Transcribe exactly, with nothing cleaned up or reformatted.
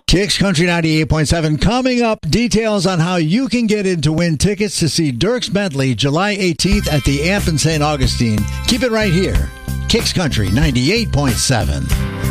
Kicks Country ninety-eight point seven. Coming up, details on how you can get in to win tickets to see Dierks Bentley July eighteenth at the Amp in Saint Augustine. Keep it right here. Kicks Country ninety-eight point seven.